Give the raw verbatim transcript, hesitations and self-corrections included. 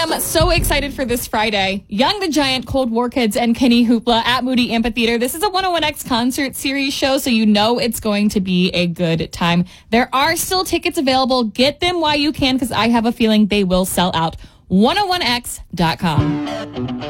am so excited for this Friday. Young the Giant, Cold War Kids, and Kenny Hoopla at Moody Amphitheater. This is a one oh one X concert series show, so you know it's going to be a good time. There are still tickets available. Get them while you can, because I have a feeling they will sell out. one oh one x dot com.